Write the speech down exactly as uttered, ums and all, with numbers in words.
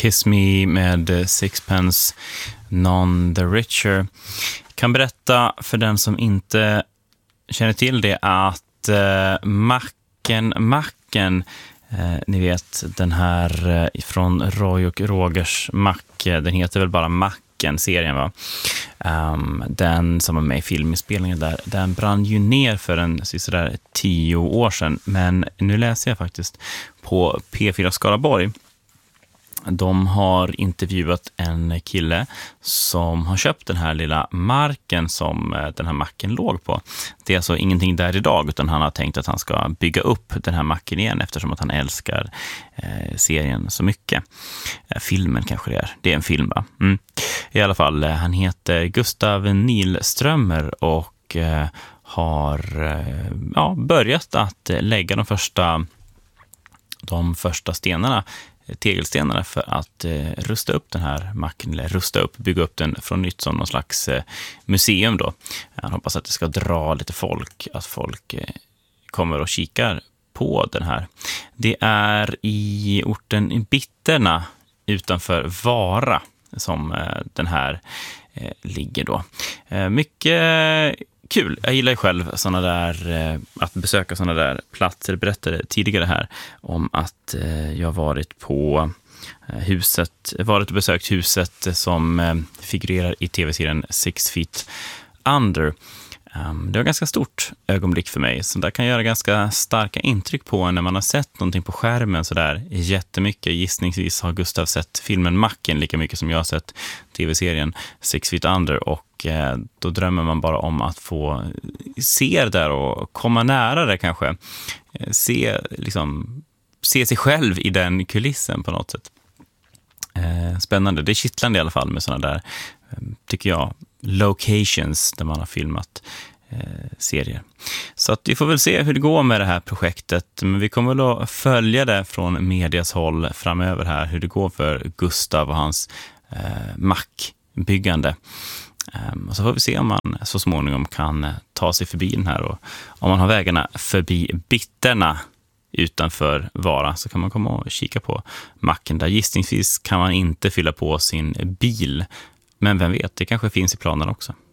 Kiss Me med Sixpence None the Richer. Kan berätta för den som inte känner till det att uh, Macken, Macken uh, ni vet den här uh, från Roy och Rogers Mack, den heter väl bara Macken-serien va? Um, den som var med i filminspelningen där, den brann ju ner för en sådär tio år sedan, men nu läser jag faktiskt på P fyra Skaraborg. De har intervjuat en kille som har köpt den här lilla marken som den här macken låg på. Det är alltså ingenting där idag, utan han har tänkt att han ska bygga upp den här macken igen eftersom att han älskar eh, serien så mycket. Eh, filmen kanske det är. Det är en film va? Mm. I alla fall, eh, han heter Gustav Nilströmer och eh, har eh, ja, börjat att lägga de första, de första stenarna tegelstenarna för att eh, rusta upp den här macken, eller rusta upp, bygga upp den från nytt som någon slags eh, museum då. Jag hoppas att det ska dra lite folk, att folk eh, kommer och kikar på den här. Det är i orten Bitterna utanför Vara som eh, den här eh, ligger då. Eh, mycket kul. Jag gillar ju själv såna där, eh, att besöka såna där platser. Jag berättade tidigare här om att eh, jag varit på eh, huset, varit och besökt huset som eh, figurerar i tv-serien Six Feet Under. Um, det var ganska stort ögonblick för mig, så där kan göra ganska starka intryck på när man har sett någonting på skärmen så där jättemycket. Gissningsvis har Gustav sett filmen Macken lika mycket som jag har sett tv-serien Six Feet Under, och eh, då drömmer man bara om att få se det där och komma nära det kanske. Eh, se, liksom, se sig själv i den kulissen på något sätt. Eh, spännande. Det är kittlande i alla fall med sådana där, eh, tycker jag, locations där man har filmat eh, serier. Så att vi får väl se hur det går med det här projektet, men vi kommer väl att följa det från medias håll framöver här, hur det går för Gustav och hans eh, mackbyggande. Um, och så får vi se om man så småningom kan eh, ta sig förbi den här, och om man har vägarna förbi Bitterna utanför Vara så kan man komma och kika på macken där. Gissningsvis kan man inte fylla på sin bil, men vem vet, det kanske finns i planen också.